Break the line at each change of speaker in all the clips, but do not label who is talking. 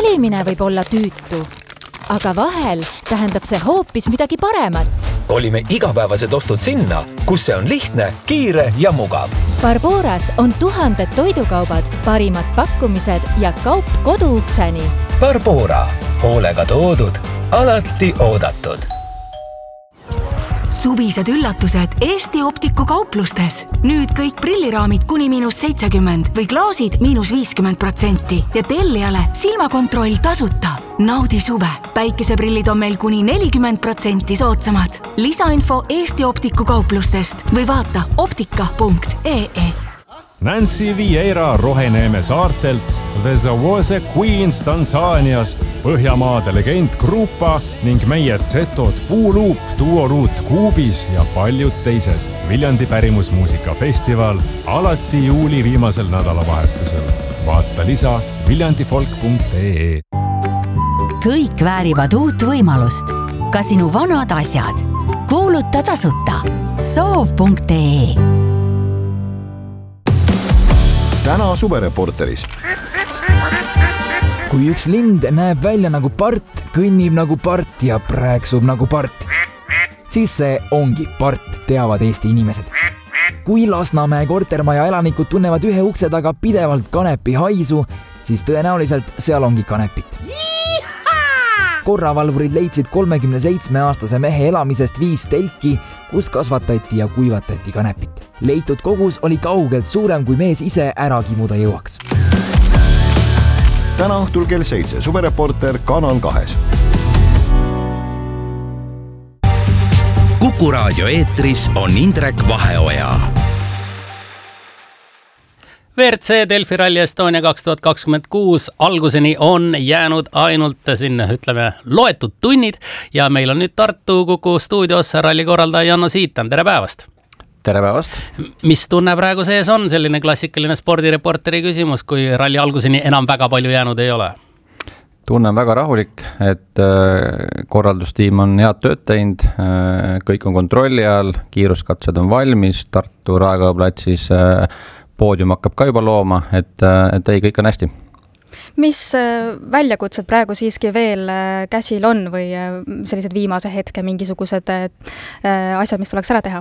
kolimine võib olla tüütu, aga vahel tähendab see hoopis midagi paremat.
Kolime igapäevased ostud sinna, kus see on lihtne, kiire ja mugav.
Barboras on 1000 toidukaubad, parimad pakkumised ja kaup koduukseni.
Barbora, hoolega toodud, alati oodatud.
Suvised üllatused Eesti Optiku kauplustes. Nüüd kõik prilliraamid kuni -70% või klaasid -50% ja tellijale silmakontroll tasuta. Naudi suve. Päikeseprillid on meil kuni 40% soodsamad. Lisainfo Eesti Optiku kauplustest või vaata optika.ee.
Nancy Vieira Roheneeme saartelt, The Zawose Queens Tansaaniast, Põhjamaade legend Grupa ning meie Zetod Puuluup, Duoruut Kuubis ja paljud teised. Viljandi pärimusmuusikafestival alati juuli viimasel nädalavahetusel. Vaata lisa viljandifolk.ee.
Kõik väärivad uut võimalust. Ka sinu vanad asjad. Kuuluta tasuta. Soov.ee.
Täna suvereporteris.
Kui üks lind näeb välja nagu part, kõnnib nagu part ja prääksub nagu part, siis see ongi part, teavad Eesti inimesed. Kui Lasnamäe kortermaja elanikud tunnevad ühe ukse taga pidevalt kanepi haisu, siis tõenäoliselt seal ongi kanepit. Korravalvurid leidsid 37-aastase mehe elamisest 5 telki, kus kasvatati ja kuivatati kanepit. Leitud kogus oli kaugelt suurem, kui mees ise ära kimuda jõuaks.
Täna õhtul kell 7 suvereporter Kanal 2.
Kuku raadio eetris on Indrek Vaheoja. WRC Delfi Rally Estonia 2026 alguseni on jäänud ainult sinna, ütleme, loetud tunnid ja meil on nüüd Tartu Kuku stuudios rallikorraldaja Janno Siitam. Tere päevast!
Tere päevast!
Mis tunne praegu sees on? Selline klassikaline spordireporteri küsimus, kui ralli alguseni enam väga palju jäänud ei ole.
Tunne on väga rahulik, et korraldustiim on head tööd teinud, kõik on kontrolli all, kiiruskatsed on valmis, Tartu Raekoja platsis poodium hakkab ka juba looma, et ei, kõik on hästi.
Mis väljakutsed praegu siiski veel käsil on või sellised viimase hetke mingisugused asjad, mis tuleks ära teha?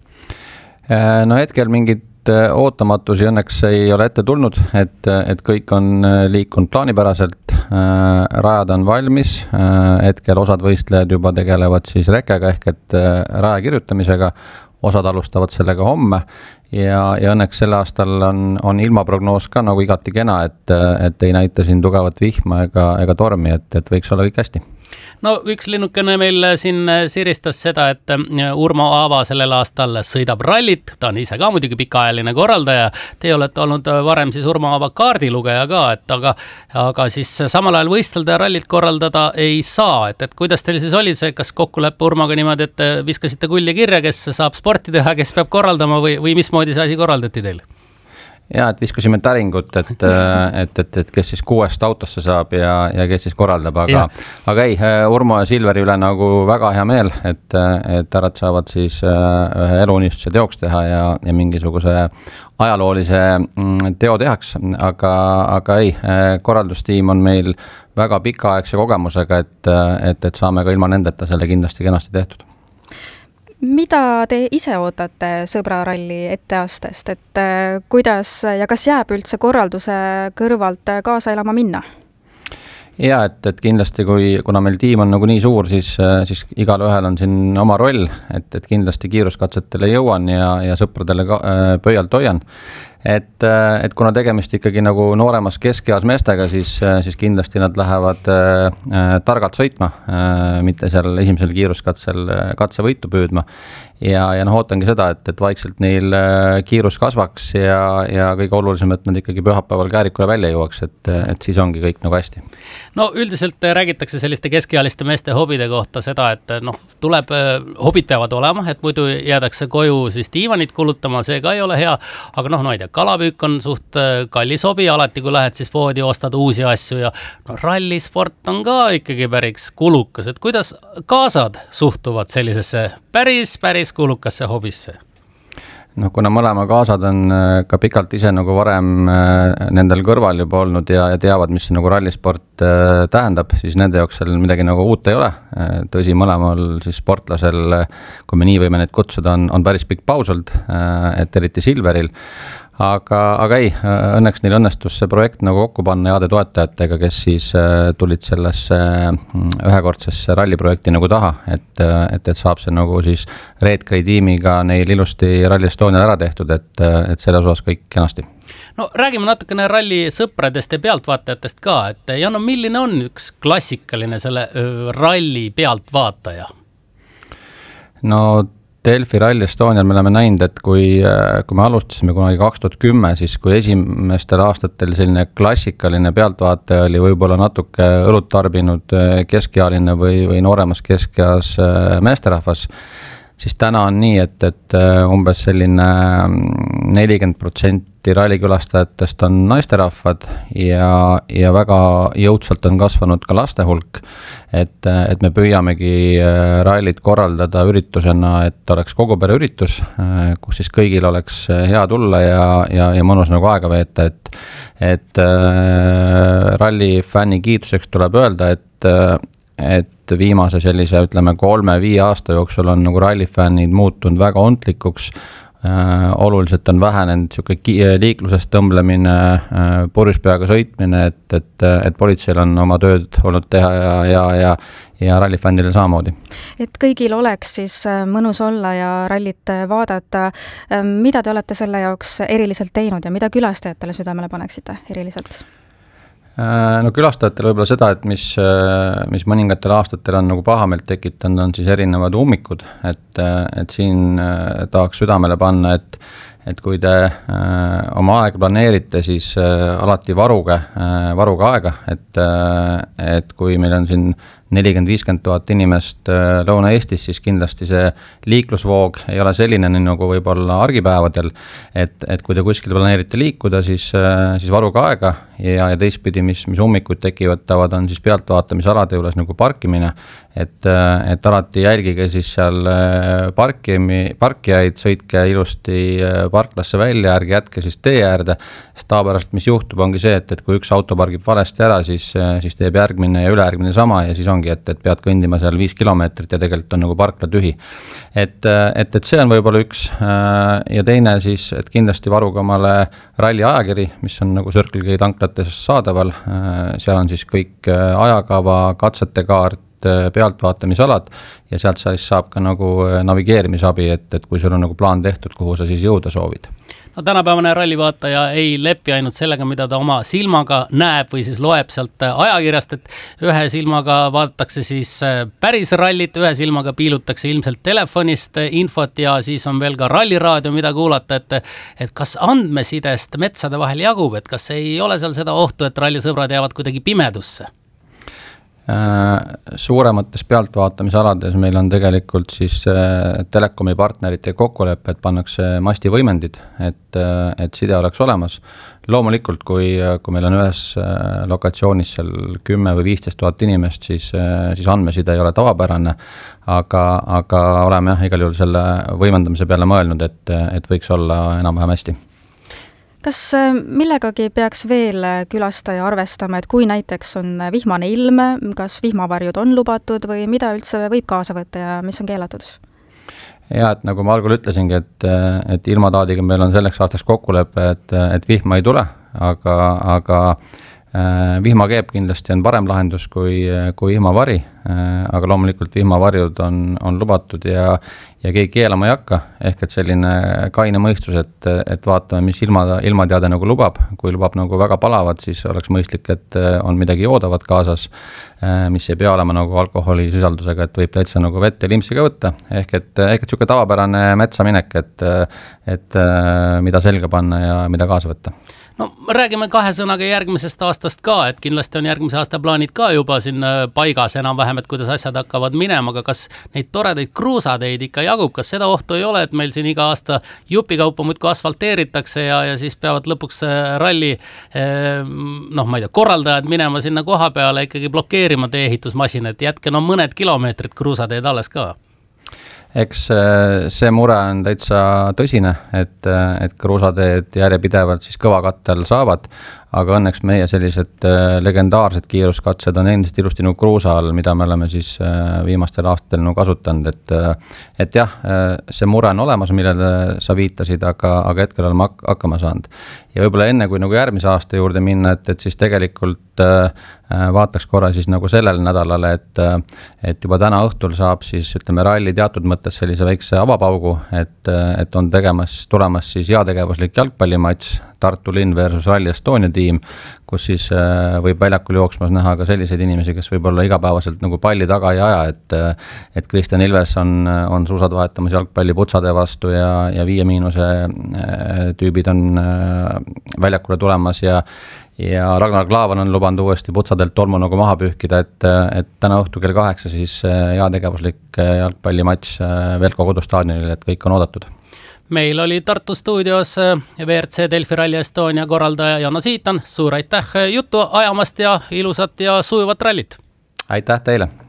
No hetkel mingid ootamatusi õnneks ei ole ette tulnud, et kõik on liikunud plaanipäraselt, rajad on valmis, hetkel osad võistlejad juba tegelevad siis rekega ehk et raja kirjutamisega, osad alustavad sellega homme ja õnneks selle aastal on ilmaprognoos ka nagu igati kena, et ei näita siin tugevat vihma ega tormi, et võiks olla kõik hästi.
No üks linnukene meil siin siristas seda, et Urmo Aava sellel aastal sõidab rallit, ta on ise ka muidugi pikaajaline korraldaja, te olete olnud varem siis Urmo Aava kaardilugeja ka, aga siis samal ajal võistelda ja rallit korraldada ei saa, et kuidas teil siis oli see, kas kokkuleppe Urmoga niimoodi, et viskasite kulli kirja, kes saab sporti teha, kes peab korraldama või mismoodi see asi korraldati teil?
Ja, et viskasime täringut, et kes siis 6 autosse saab ja kes siis korraldab, aga ei, Urmo ja Silveri üle nagu väga hea meel, et härrad saavad siis ühe eluunistuse teoks teha ja mingisuguse ajaloolise teo tehaks, aga ei, korraldustiim on meil väga pikaaegse kogemusega, et saame ka ilma nendeta selle kindlasti kenasti tehtud.
Mida te ise ootate sõbraralli etteastest, et kuidas ja kas jääb üldse korralduse kõrvalt kaasa elama minna?
Ja, et kindlasti kuna meil tiim on nagu nii suur, siis igal ühel on siin oma roll, et kindlasti kiiruskatsetele jõuan ja sõpradele pöialt hoian. Et kuna tegemist ikkagi nagu nooremas keskeas meestega, siis kindlasti nad lähevad targalt sõitma, mitte seal esimesel kiiruskatsel katsevõitu püüdma. Ja ootangi seda, et vaikselt neil kiirus kasvaks ja kõige olulisem, et nad ikkagi pühapäeval Käärikule välja jõuaks, et siis ongi kõik nagu hästi.
No üldiselt räägitakse selliste keskealiste meeste hobide kohta seda, et hobid peavad olema, et muidu jäädakse koju siis diivanit kulutama, see ka ei ole hea, aga ma ei tea, kalapüük on suht kallis hobi, alati kui lähed siis poodi, ostad uusi asju ja rallisport on ka ikkagi päris kulukas, et kuidas kaasad suhtuvad sellisesse päris kulukasse hobisse?
noh, kuna mõlema kaasad on ka pikalt ise nagu varem nendel kõrval juba olnud ja teavad, mis nagu rallisport tähendab, siis nende jaoks seal midagi nagu uut ei ole. Tõsi, mõlemal siis sportlasel, kui me nii võime neid kutsuda, on päris pikk paus olnud, et eriti Silveril. Aga ei, õnneks neil õnnestus see projekt nagu kokku panna heade toetajatega, kes siis tulid sellesse ühekordsesse ralliprojekti nagu taha, et saab see nagu siis Red Gray tiimiga neil ilusti Rally Estonial ära tehtud, et selles osas kõik kenasti.
No räägime natukene ralli sõpradest ja pealtvaatajatest ka, et Janno, milline on üks klassikaline selle ralli pealtvaataja?
No Delfi Rally Estonial me oleme näinud, et kui me alustasime kunagi 2010, siis kui esimestel aastatel selline klassikaline pealtvaataja oli võib-olla natuke õlut tarbinud keskealine või nooremas keskeas meesterahvas, siis täna on nii, et umbes selline 40% rallikülastajatest on naisterahvad ja väga jõudsalt on kasvanud ka laste hulk, et me püüamegi rallit korraldada üritusena, et oleks kogu pere üritus, kus siis kõigil oleks hea tulla ja mõnus nagu aega veeta, et rallifänni kiituseks tuleb öelda, et viimase sellise, ütleme, 3-5 aasta jooksul on nagu rallifännid muutunud väga ontlikuks, oluliselt on vähenenud liiklusest tõmblemine, purjus peaga sõitmine, et politseil on oma tööd olnud teha ja rallifännile samamoodi.
Et kõigil oleks siis mõnus olla ja rallit vaadata. Mida te olete selle jaoks eriliselt teinud ja mida külastajatele südamele paneksite eriliselt?
No külastajatele võib-olla seda, et mis mõningatel aastatel on nagu pahameelt tekitanud, on siis erinevad ummikud, et siin tahaks südamele panna, et kui te oma aega planeerite, siis alati varuge aega, et kui meil on siin 40-50 000 inimest Lõuna-Eestis, siis kindlasti see liiklusvoog ei ole selline nagu võib-olla argipäevadel, et kui te kuskil planeerite liikuda, siis varuge aega ja teistpidi, mis ummikuid tekivad, on siis pealtvaatamisalade juures nagu parkimine, et alati jälgige siis seal parkijaid, sõitke ilusti parklasse välja, ärge jätke siis tee äärde, sest tavapärast, mis juhtub, ongi see, et kui üks auto pargib valesti ära, siis teeb järgmine ja ülejärgmine sama ja siis ongi, et pead kõndima seal 5 kilomeetrit ja tegelikult on nagu parkla tühi. Et see on võib-olla üks ja teine siis, et kindlasti varuge omale ralli ajakiri, mis on nagu Circle K tanklates saadaval, seal on siis kõik ajakava, katsetekaart, pealtvaatamisalad ja sealt siis saab ka nagu navigeerimisabi, et kui sul on nagu plaan tehtud, kuhu sa siis jõuda soovid.
No tänapäevane rallivaataja ei lepi ainult sellega, mida ta oma silmaga näeb või siis loeb sealt ajakirjast, et ühe silmaga vaadatakse siis päris rallit, ühe silmaga piilutakse ilmselt telefonist infot ja siis on veel ka ralliraadio, mida kuulata, et kas andmesidest metsade vahel jagub, et kas ei ole seal seda ohtu, et rallisõbrad jäävad kuidagi pimedusse?
Suuremates pealtvaatamisalades meil on tegelikult siis telekomi partnerite kokkuleppe, et pannakse mastivõimendid, et side oleks olemas. Loomulikult, kui meil on ühes lokatsioonis seal 10 või 15 000 inimest, siis andmeside ei ole tavapärane, aga oleme igal juhul selle võimendamise peale mõelnud, et võiks olla enam-vähem hästi.
Kas millegagi peaks veel külastaja arvestama, et kui näiteks on vihmane ilm, kas vihmavarjud on lubatud või mida üldse võib kaasa võtta ja mis on keelatud?
Ja, et nagu ma algul ütlesingi, et ilmataadiga meil on selleks aastaks kokkulepe, et vihma ei tule, aga vihmakeep kindlasti on parem lahendus kui vihmavari, aga loomulikult vihmavarjud on lubatud ja keegi keelama ei hakka, ehk et selline kaine mõistus, et vaatame, mis ilmateade nagu lubab, kui lubab nagu väga palavat, siis oleks mõistlik, et on midagi joodavat kaasas, mis ei pea olema nagu alkoholisisaldusega, et võib täitsa nagu vett ja limpsiga võtta, ehk et selline tavapärane metsaminek, et mida selga panna ja mida kaasa võtta.
No räägime 2 sõnaga järgmisest aastast ka, et kindlasti on järgmise aasta plaanid ka juba siin paigas enam-vähem, et kuidas asjad hakkavad minema, aga kas neid toredaid kruusateid ikka jagub, kas seda ohtu ei ole, et meil siin iga aasta jupikaupa muidku asfalteeritakse ja siis peavad lõpuks ralli korraldajad minema sinna koha peale ikkagi blokeerima tee-ehitusmasina, et jätke mõned kilomeetrid kruusateed alles ka?
Eks see mure on täitsa tõsine, et kruusateed järjepidevalt siis kõva katte all saavad, aga õnneks meie sellised legendaarsed kiiruskatsed on endiselt ilusti nagu kruusa all, mida me oleme siis viimastel aastatel nagu kasutanud, et jah, see mure on olemas, millele sa viitasid, aga hetkel oleme hakkama saanud. Ja võib-olla enne, kui nagu järgmise aasta juurde minna, et siis tegelikult vaataks korra siis nagu sellel nädalale, et juba täna õhtul saab siis ütleme ralli teatud mõttes sellise väikse avapaugu, et on tulemas siis heategevuslik jalgpallimatš Tartu linn versus Rally Estonia tiim, kus siis võib väljakul jooksmas näha ka selliseid inimesi, kes võib-olla igapäevaselt nagu palli taga ei aja, et Kristjan Ilves on suusad vahetamas jalgpalli putsade vastu ja 5- tüübid on väljakule tulemas ja Ragnar Klavan on lubanud uuesti putsadelt tolmu nagu maha pühkida, et täna õhtu kell 8 siis heategevuslik jalgpallimatš Velko kodustaadionil, et kõik on oodatud.
Meil oli Tartu stuudios WRC Delfi Rally Estonia korraldaja Jano Siitan. Suur aitäh jutu ajamast ja ilusat ja sujuvat rallit!
Aitäh teile!